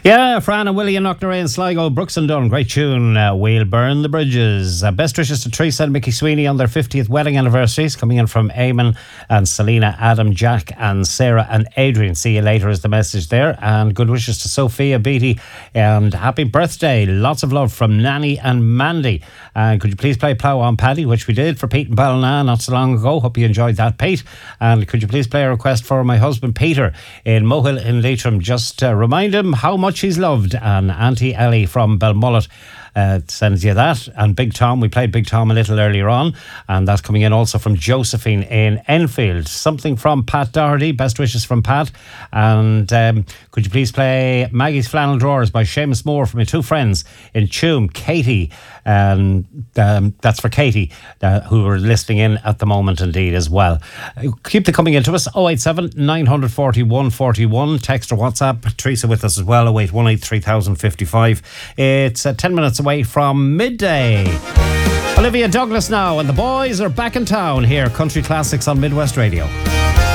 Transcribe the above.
Yeah, Fran and Willie and Knocknarea and Sligo, Brooks and Dunn, great tune. We'll burn the bridges. Best wishes to Teresa and Mickey Sweeney on their 50th wedding anniversaries, coming in from Eamon and Selena, Adam, Jack and Sarah and Adrian. See you later is the message there. And good wishes to Sophia, Beatty, and happy birthday. Lots of love from Nanny and Mandy. And could you please play Plough on Paddy, which we did for Pete and Ballina not so long ago. Hope you enjoyed that, Pete. And could you please play a request for my husband Peter in Mohill in Leitrim? Just remind him how much he's loved. And Auntie Ellie from Belmullet sends you that. And Big Tom, we played Big Tom a little earlier on, and that's coming in also from Josephine in Enfield. Something from Pat Doherty, best wishes from Pat. And could you please play Maggie's Flannel Drawers by Seamus Moore from my two friends in Tuam, Katie, and that's for Katie, who are listening in at the moment indeed as well. Keep them coming into us. 087 940 141, text or WhatsApp. Teresa with us as well, 0818 3055. It's 10 minutes away from midday. Olivia Douglas now, and the boys are back in town here. Country Classics on Midwest Radio.